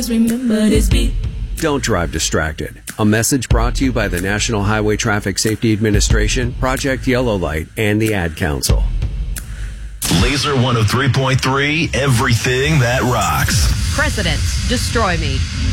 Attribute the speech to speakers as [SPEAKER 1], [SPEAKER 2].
[SPEAKER 1] Remember this beat.
[SPEAKER 2] Don't drive distracted. A message brought to you by the National Highway Traffic Safety Administration, Project Yellow Light, and the Ad Council.
[SPEAKER 3] Laser 103.3, everything that rocks.
[SPEAKER 4] Presidents Destroy Me.